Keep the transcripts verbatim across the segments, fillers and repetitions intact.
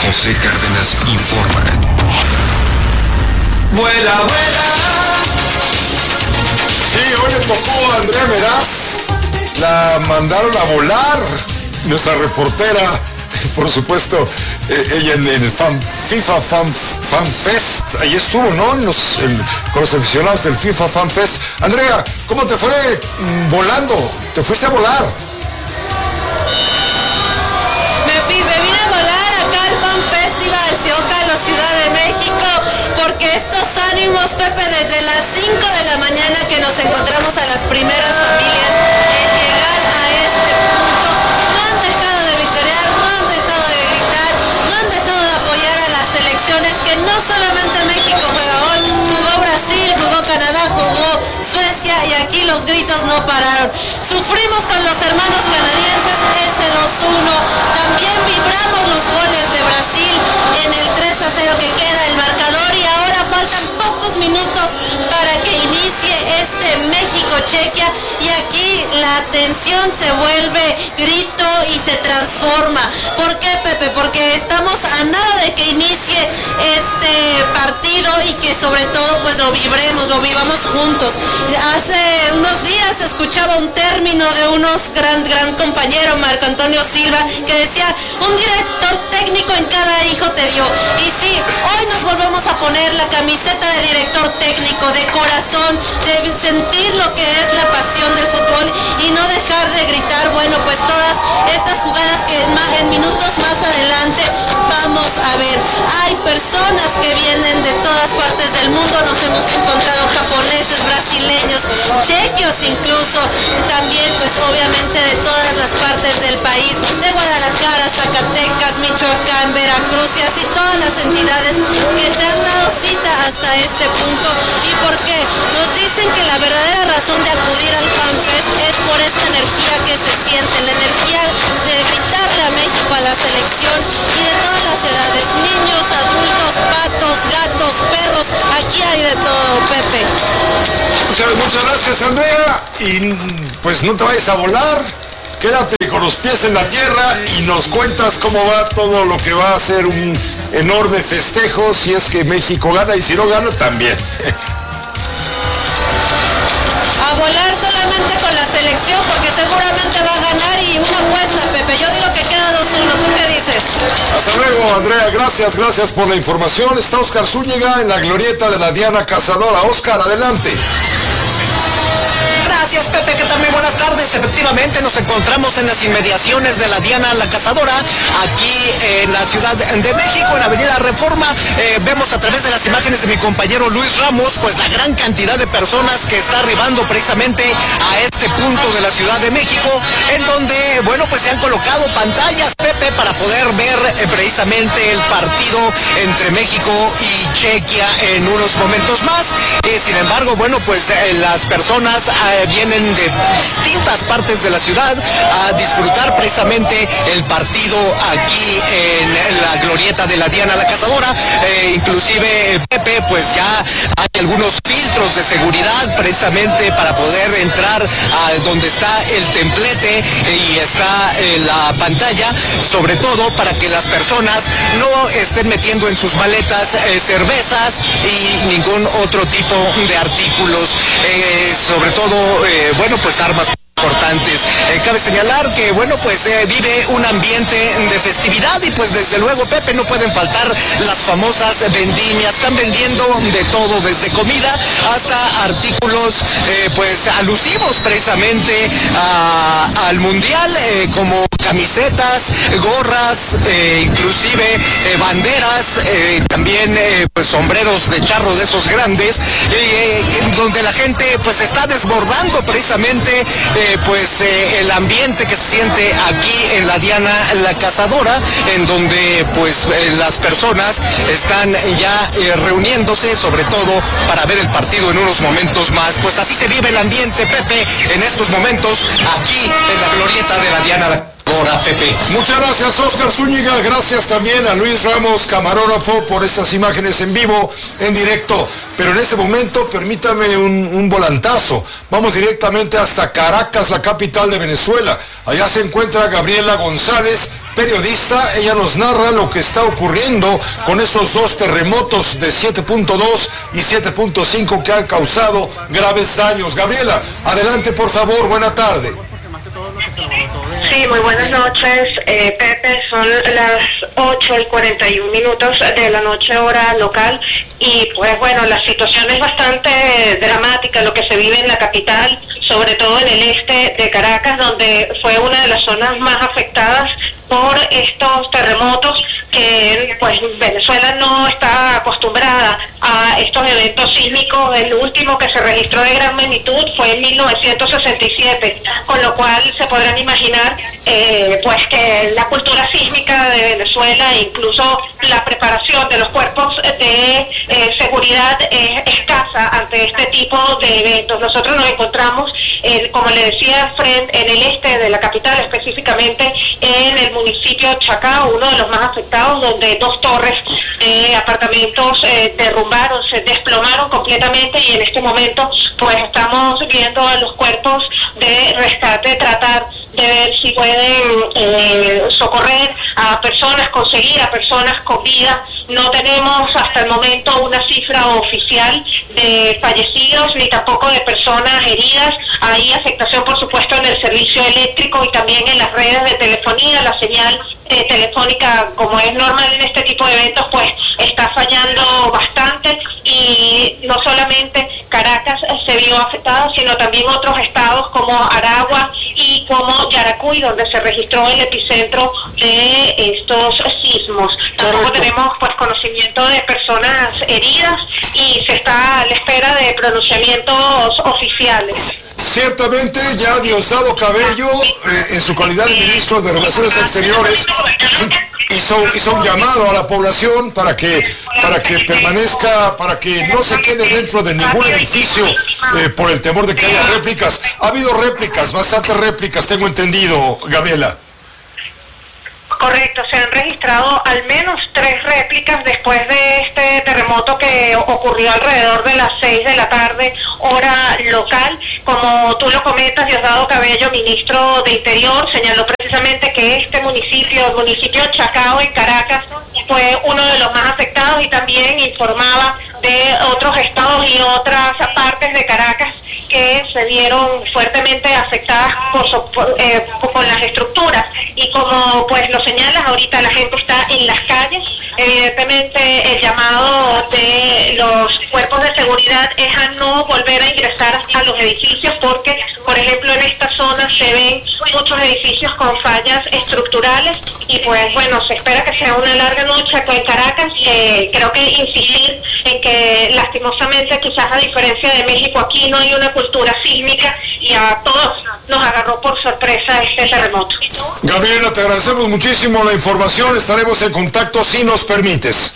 José Cárdenas informa. Vuela, vuela. Sí, hoy le tocó a Andrea Meraz. La mandaron a volar. Nuestra reportera, por supuesto, eh, ella en, en el fan, FIFA Fan, Fan Fest, ahí estuvo, ¿no? En los, el, con los aficionados del FIFA Fan Fest. Andrea, ¿cómo te fue mm, volando? ¿Te fuiste a volar? Me, fui, me vine a volar acá al Fan Festival de Zócalo, Ciudad de México, porque estos ánimos, Pepe, desde las cinco de la mañana que nos encontramos a las primeras familias en llegar a este punto, no han dejado de vitorear, no han dejado de gritar, no han dejado de apoyar a las selecciones, que no solamente México juega hoy, jugó Brasil, jugó Canadá, jugó Suecia, y aquí los gritos no pararon. Sufrimos con los hermanos canadienses ese dos uno, también vibramos los goles de Brasil en el tres a cero que queda el marcador, y ahora faltan pocos minutos para que inicie este México-Chequia, y aquí la tensión se vuelve grito y se transforma. ¿Por qué, Pepe? Porque estamos a nada de que inicie este partido y que sobre todo pues lo vibremos, lo vivamos juntos. Hace unos días escuchaba un término de unos gran, gran compañero, Marco Antonio Silva, que decía, un director técnico en cada hijo te dio. Y sí, hoy nos volvemos a poner la camiseta de director técnico, de corazón, de sentir lo que es la pasión del fútbol y no dejar de gritar, bueno, pues todas estas jugadas que en minutos más adelante vamos a ver. Hay personas que vienen de todas partes del mundo, nos hemos encontrado japoneses, brasileños, chequios incluso, también pues obviamente de todas las partes del país, de Guadalajara, Zacatecas, Michoacán, Veracruz y así todas las entidades que se han dado cita hasta este punto. ¿Y por qué? Nos dicen que la verdadera razón de acudir al FanFest es por esta energía que se siente, la energía de gritarle a México, a la selección, y de todas las edades, niños, adultos, patos, gatos, perros, aquí hay de todo, Pepe. Muchas, muchas gracias, Andrea. Y pues no te vayas a volar. Quédate con los pies en la tierra y nos cuentas cómo va todo lo que va a ser un enorme festejo si es que México gana, y si no gana también. A volar solamente con la selección, porque seguramente va a ganar, y una apuesta, Pepe. Yo digo que queda dos uno. ¿Tú qué dices? Hasta luego, Andrea. Gracias, gracias por la información. Está Oscar Zúñiga en la glorieta de la Diana Cazadora. Oscar, adelante. Gracias, Pepe, que también buenas tardes. Efectivamente, nos encontramos en las inmediaciones de la Diana la Cazadora, aquí en la Ciudad de México, en Avenida Reforma. Eh, vemos a través de las imágenes de mi compañero Luis Ramos, pues la gran cantidad de personas que está arribando precisamente a este punto de la Ciudad de México, en donde, bueno, pues se han colocado pantallas, Pepe, para poder ver eh, precisamente el partido entre México y Chequia en unos momentos más. Eh, sin embargo, bueno, pues eh, las personas eh, vienen de distintas partes de la ciudad a disfrutar precisamente el partido aquí en la glorieta de la Diana la Cazadora. Eh, inclusive, Pepe, pues ya hay algunos filtros de seguridad precisamente para poder entrar a donde está el templete y está eh, la pantalla, sobre todo para que las personas no estén metiendo en sus maletas eh, cervezas y ningún otro tipo de artículos, eh, sobre todo Eh, bueno, pues armas importantes. Eh, cabe señalar que, bueno, pues eh, vive un ambiente de festividad y pues desde luego, Pepe, no pueden faltar las famosas vendimias. Están vendiendo de todo, desde comida hasta artículos eh, pues alusivos precisamente a, al mundial, eh, como camisetas, gorras, eh, inclusive eh, banderas, eh, también eh, pues sombreros de charro de esos grandes, eh, en donde la gente pues está desbordando precisamente eh, pues eh, el ambiente que se siente aquí en la Diana la Cazadora, en donde pues eh, las personas están ya eh, reuniéndose, sobre todo para ver el partido en unos momentos más. Pues así se vive el ambiente, Pepe, en estos momentos aquí en la glorieta de la Diana la Cazadora. Cazadora, Pepe. Muchas gracias, Oscar Zúñiga. Gracias también a Luis Ramos, camarógrafo, por estas imágenes en vivo, en directo. Pero en este momento, permítame un, un volantazo. Vamos directamente hasta Caracas, la capital de Venezuela. Allá se encuentra Gabriela González, periodista. Ella nos narra lo que está ocurriendo con estos dos terremotos de siete punto dos y siete punto cinco que han causado graves daños. Gabriela, adelante por favor, buena tarde. Sí, muy buenas noches, eh, Pepe. Son las ocho y cuarenta y un minutos de la noche hora local y pues bueno, la situación es bastante dramática, lo que se vive en la capital, sobre todo en el este de Caracas, donde fue una de las zonas más afectadas por estos terremotos, que pues Venezuela no está acostumbrada a estos eventos sísmicos. El último que se registró de gran magnitud fue en mil novecientos sesenta y siete, con lo cual se podrán imaginar eh, pues que la cultura sísmica de Venezuela e incluso la preparación de los cuerpos de eh, seguridad es escasa ante este tipo de eventos. Nosotros nos encontramos, eh, como le decía, frente, en el este de la capital, específicamente en el municipio Chacao, uno de los más afectados, donde dos torres de apartamentos eh, derrumbaron, se desplomaron completamente, y en este momento pues estamos viendo a los cuerpos de rescate tratar de ver si pueden eh, socorrer a personas, conseguir a personas con vida. No tenemos hasta el momento una cifra oficial de fallecidos ni tampoco de personas heridas. Hay afectación, por supuesto, en el servicio eléctrico y también en las redes de telefonía. La señal eh, telefónica, como es normal en este tipo de eventos, pues está fallando bastante, y no solamente Caracas se vio afectado, sino también otros estados como Aragua y como Yaracuy, donde se registró el epicentro de estos sismos. Tampoco tenemos pues conocimiento de personas heridas y se está a la espera de pronunciamientos oficiales. Ciertamente ya Diosdado Cabello, eh, en su calidad de ministro de Relaciones Exteriores, hizo, hizo un llamado a la población para que, para que permanezca, para que no se quede dentro de ningún edificio eh, por el temor de que haya réplicas. Ha habido réplicas, bastantes réplicas, tengo entendido, Gabriela. Correcto, se han registrado al menos tres réplicas después de este terremoto que ocurrió alrededor de las seis de la tarde, hora local. Como tú lo comentas, Diosdado Cabello, ministro de Interior, señaló precisamente que este municipio, el municipio Chacao en Caracas, fue uno de los más afectados, y también informaba de otros estados y otras partes de Caracas que se vieron fuertemente afectadas por, por, eh, por las estructuras. Y como pues lo señalas, ahorita la gente está en las calles. Evidentemente el llamado de los cuerpos de seguridad es a no volver a ingresar a los edificios, porque por ejemplo en esta zona se ven muchos edificios con fallas estructurales, y pues bueno, se espera que sea una larga noche aquí en Caracas. Eh, creo que insistir en que lastimosamente, quizás a diferencia de México, aquí no hay una cultura sísmica, y a todos nos agarró por sorpresa este terremoto. Gabriela, te agradecemos muchísimo la información, estaremos en contacto si nos permites.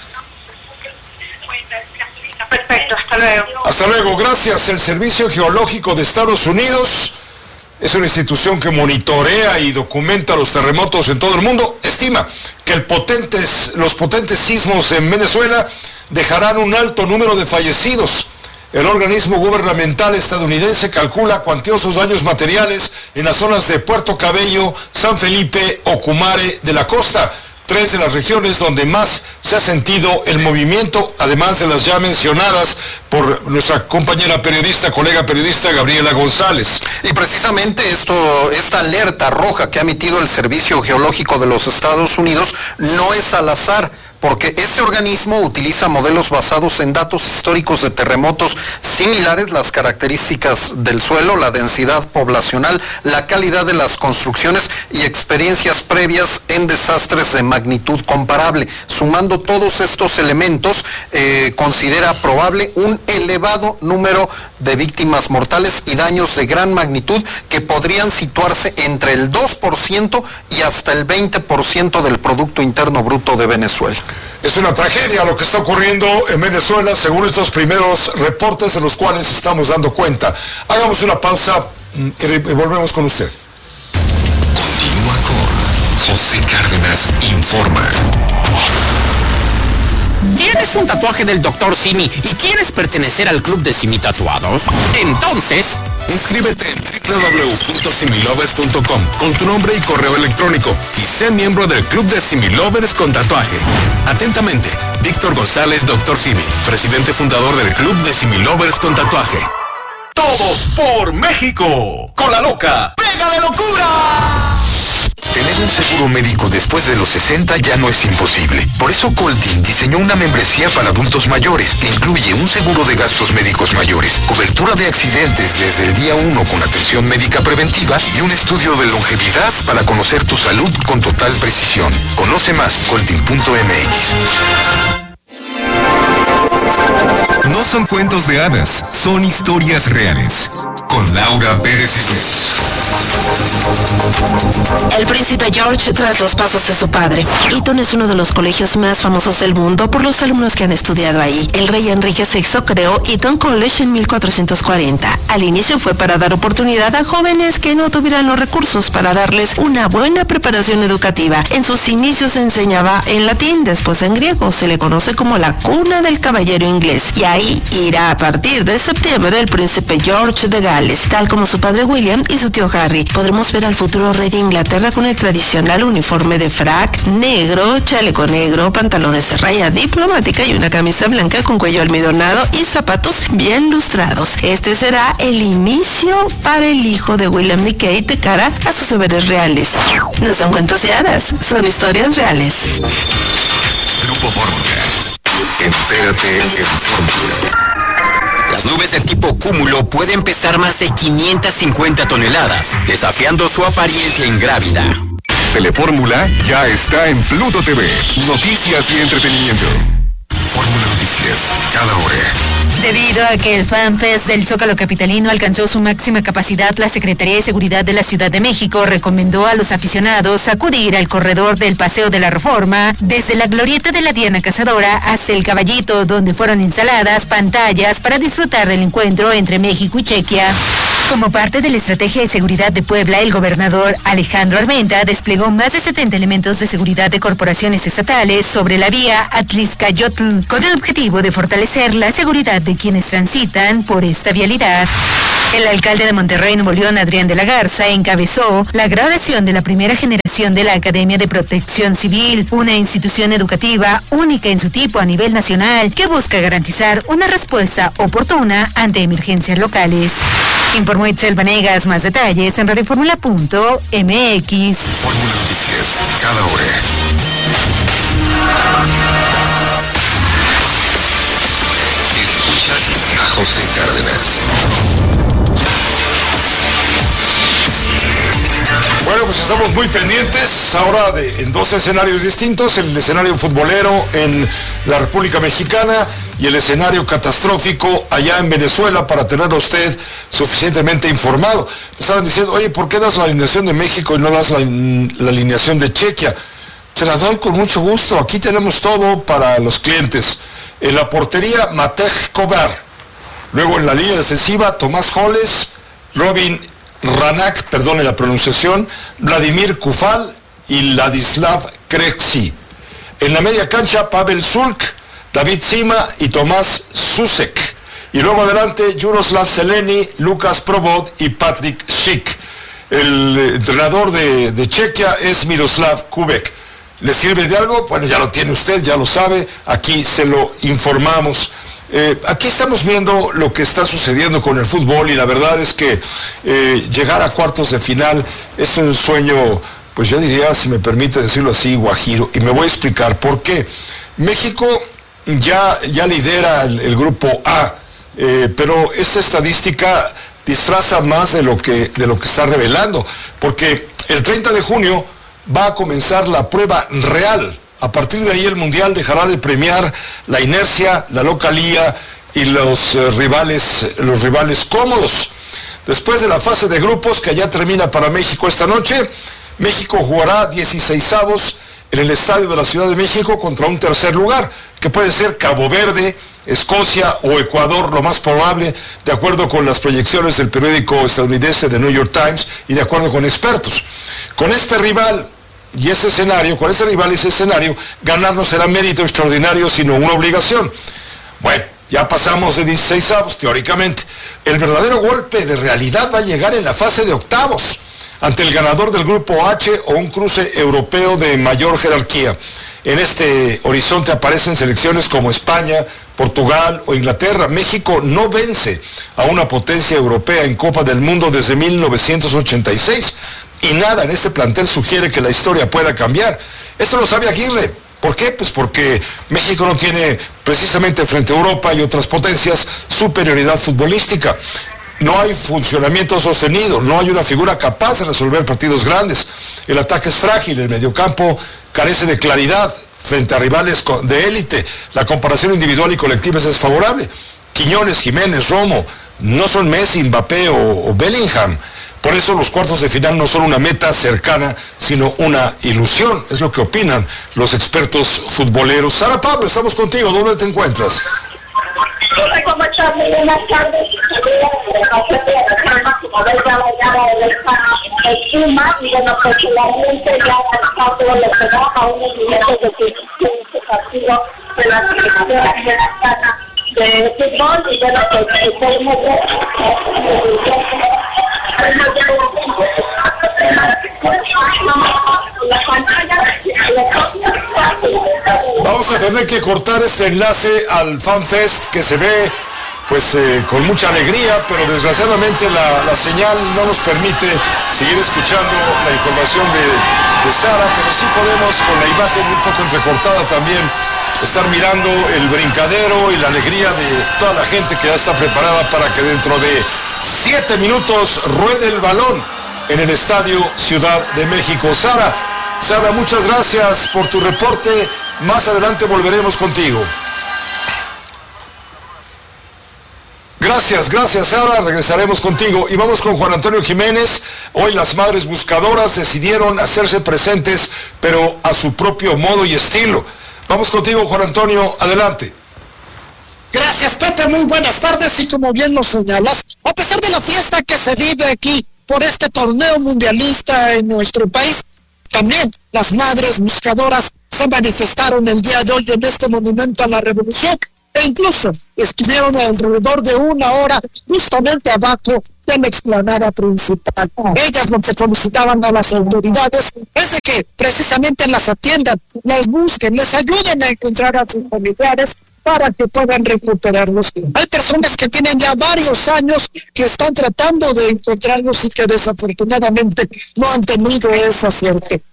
Perfecto, hasta luego. Hasta luego, gracias. El Servicio Geológico de Estados Unidos es una institución que monitorea y documenta los terremotos en todo el mundo. Estima que el potentes, los potentes sismos en Venezuela dejarán un alto número de fallecidos. El organismo gubernamental estadounidense calcula cuantiosos daños materiales en las zonas de Puerto Cabello, San Felipe, Ocumare de la Costa, tres de las regiones donde más se ha sentido el movimiento, además de las ya mencionadas por nuestra compañera periodista, colega periodista Gabriela González. Y precisamente esto, esta alerta roja que ha emitido el Servicio Geológico de los Estados Unidos no es al azar, porque este organismo utiliza modelos basados en datos históricos de terremotos similares, las características del suelo, la densidad poblacional, la calidad de las construcciones y experiencias previas en desastres de magnitud comparable. Sumando todos estos elementos, eh, considera probable un elevado número de víctimas mortales y daños de gran magnitud que podrían situarse entre el dos por ciento y hasta el veinte por ciento del Producto Interno Bruto de Venezuela. Es una tragedia lo que está ocurriendo en Venezuela, según estos primeros reportes de los cuales estamos dando cuenta. Hagamos una pausa y volvemos con usted. Continúa con José Cárdenas informa. ¿Tienes un tatuaje del doctor Simi y quieres pertenecer al club de Simi Tatuados? Entonces, inscríbete en doble u doble u doble u punto similovers punto com con tu nombre y correo electrónico y sé miembro del club de Similovers con tatuaje. Atentamente, Víctor González, doctor Simi, presidente fundador del club de Similovers con tatuaje. Todos por México, con la loca ¡Pega de locura! Tener un seguro médico después de los sesenta ya no es imposible. Por eso Coltin diseñó una membresía para adultos mayores que incluye un seguro de gastos médicos mayores, cobertura de accidentes desde el día uno con atención médica preventiva y un estudio de longevidad para conocer tu salud con total precisión. Conoce más, coltin punto m x. No son cuentos de hadas, son historias reales. Con Laura Pérez Cisneros. El príncipe George tras los pasos de su padre. Eton es uno de los colegios más famosos del mundo por los alumnos que han estudiado ahí. El rey Enrique sexto creó Eton College en mil cuatrocientos cuarenta. Al inicio fue para dar oportunidad a jóvenes que no tuvieran los recursos para darles una buena preparación educativa. En sus inicios se enseñaba en latín, después en griego. Se le conoce como la cuna del caballero inglés. Y ahí irá a partir de septiembre el príncipe George de Gales, tal como su padre William y su tío Harry. Podremos ver al futuro rey de Inglaterra con el tradicional uniforme de frac negro, chaleco negro, pantalones de raya diplomática y una camisa blanca con cuello almidonado y zapatos bien lustrados. Este será el inicio para el hijo de William y Kate de cara a sus deberes reales. No son cuentos de hadas, son historias reales. Grupo Fórmula. Entérate en Fórmula. las nubes de tipo cúmulo pueden pesar más de quinientas cincuenta toneladas, desafiando su apariencia ingrávida. Telefórmula ya está en Pluto T V. Noticias y entretenimiento. Fórmula Noticias, cada hora. Debido a que el FanFest del Zócalo capitalino alcanzó su máxima capacidad, la Secretaría de Seguridad de la Ciudad de México recomendó a los aficionados acudir al corredor del Paseo de la Reforma, desde la glorieta de la Diana Cazadora hasta el Caballito, donde fueron instaladas pantallas para disfrutar del encuentro entre México y Chequia. Como parte de la estrategia de seguridad de Puebla, el gobernador Alejandro Armenta desplegó más de setenta elementos de seguridad de corporaciones estatales sobre la vía Atlixcayotl, con el objetivo de fortalecer la seguridad de quienes transitan por esta vialidad. El alcalde de Monterrey, Nuevo León, Adrián de la Garza, encabezó la graduación de la primera generación de la Academia de Protección Civil, una institución educativa única en su tipo a nivel nacional que busca garantizar una respuesta oportuna ante emergencias locales. Informó Itzel Vanegas. Más detalles en radioformula punto m x. Fórmula Noticias, cada hora. Escuchas a José Cárdenas. Bueno, pues estamos muy pendientes ahora de, en dos escenarios distintos, el escenario futbolero en la República Mexicana y el escenario catastrófico allá en Venezuela, para tener a usted suficientemente informado. Me estaban diciendo, oye, ¿por qué das la alineación de México y no das la, la alineación de Chequia? Se la doy con mucho gusto, aquí tenemos todo para los clientes. En la portería, Matej Kovar. Luego en la línea defensiva, Tomás Joles, Robin Ranak, perdone la pronunciación, Vladimir Kufal y Ladislav Krejci. En la media cancha, Pavel Sulk, David Sima y Tomás Susek. Y luego adelante, Juroslav Zeleny, Lucas Probot y Patrick Schick. El entrenador de, de Chequia es Miroslav Kubek. ¿Le sirve de algo? Bueno, ya lo tiene usted, ya lo sabe, aquí se lo informamos. Eh, aquí estamos viendo lo que está sucediendo con el fútbol y la verdad es que eh, llegar a cuartos de final es un sueño, pues yo diría, si me permite decirlo así, guajiro, y me voy a explicar por qué. México ya, ya lidera el, el grupo A, eh, pero esta estadística disfraza más de lo que, de lo que está revelando, porque el treinta de junio va a comenzar la prueba real. A partir de ahí el Mundial dejará de premiar la inercia, la localía y los eh, rivales, los rivales cómodos. Después de la fase de grupos que ya termina para México esta noche, México jugará dieciseisavos en el estadio de la Ciudad de México contra un tercer lugar, que puede ser Cabo Verde, Escocia o Ecuador, lo más probable, de acuerdo con las proyecciones del periódico estadounidense The New York Times y de acuerdo con expertos. Con este rival y ese escenario, con ese rival y ese escenario, ganar no será mérito extraordinario, sino una obligación. Bueno, ya pasamos de dieciséis avos, teóricamente. El verdadero golpe de realidad va a llegar en la fase de octavos, ante el ganador del grupo H o un cruce europeo de mayor jerarquía. En este horizonte aparecen selecciones como España, Portugal o Inglaterra. México no vence a una potencia europea en Copa del Mundo desde mil novecientos ochenta y seis y nada en este plantel sugiere que la historia pueda cambiar. Esto lo sabe Aguirre. ¿Por qué? Pues porque México no tiene precisamente frente a Europa y otras potencias superioridad futbolística. No hay funcionamiento sostenido, no hay una figura capaz de resolver partidos grandes. El ataque es frágil, el mediocampo carece de claridad frente a rivales de élite. La comparación individual y colectiva es desfavorable. Quiñones, Jiménez, Romo no son Messi, Mbappé o, o Bellingham. Por eso los cuartos de final no son una meta cercana, sino una ilusión. Es lo que opinan los expertos futboleros. Sara Pablo, estamos contigo. ¿Dónde te encuentras? Hola, ¿cómo estás? Muy buenas tardes. Como ves, ya la el clima y bueno, particularmente ya está todo lo que da a unos minutos de que este partido de la selección mexicana de fútbol y bueno, pues podemos ver Vamos a tener que cortar este enlace al FanFest que se ve pues eh, con mucha alegría, pero desgraciadamente la, la señal no nos permite seguir escuchando la información de, de Sara, pero sí podemos con la imagen un poco entrecortada también estar mirando el brincadero y la alegría de toda la gente que ya está preparada para que dentro de siete minutos ruede el balón en el Estadio Ciudad de México. Sara, Sara, muchas gracias por tu reporte. Más adelante volveremos contigo. Gracias, gracias Sara, regresaremos contigo. Y vamos con Juan Antonio Jiménez. Hoy las madres buscadoras decidieron hacerse presentes, pero a su propio modo y estilo. Vamos contigo, Juan Antonio, adelante. Gracias, Pepe, muy buenas tardes y como bien lo señalas, a pesar de la fiesta que se vive aquí por este torneo mundialista en nuestro país, también las madres buscadoras se manifestaron el día de hoy en este monumento a la revolución e incluso estuvieron alrededor de una hora justamente abajo de la explanada principal. Ellas lo que solicitaban a las autoridades es de que precisamente las atiendan, las busquen, les ayuden a encontrar a sus familiares para que puedan recuperarlos. Hay personas que tienen ya varios años que están tratando de encontrarlos y que desafortunadamente no han tenido esa suerte.